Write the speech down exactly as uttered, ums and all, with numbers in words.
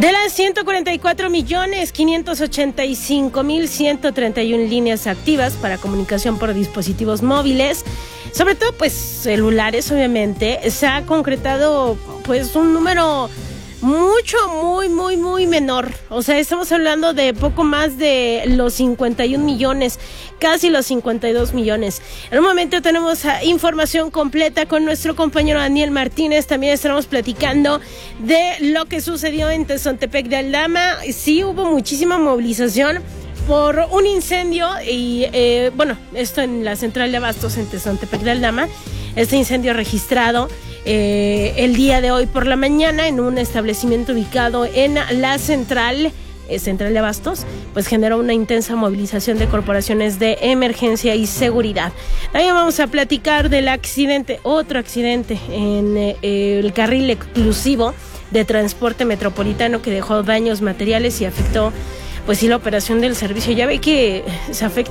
De las ciento cuarenta y cuatro millones quinientos ochenta y cinco mil ciento treinta y una líneas activas para comunicación por dispositivos móviles, sobre todo pues celulares obviamente, se ha concretado pues un número mucho, muy, muy, muy menor. O sea, estamos hablando de poco más de los cincuenta y un millones, casi los cincuenta y dos millones. En un momento tenemos uh, información completa con nuestro compañero Daniel Martínez. También estaremos platicando de lo que sucedió en Tezontepec de Aldama. Sí, hubo muchísima movilización por un incendio y, eh, bueno, esto en la central de abastos en Tezontepec de Aldama. Este incendio registrado eh, el día de hoy por la mañana en un establecimiento ubicado en la central, eh, central de abastos, pues generó una intensa movilización de corporaciones de emergencia y seguridad. También vamos a platicar del accidente, otro accidente en eh, el carril exclusivo de transporte metropolitano que dejó daños materiales y afectó pues sí la operación del servicio. Ya ve que se afecta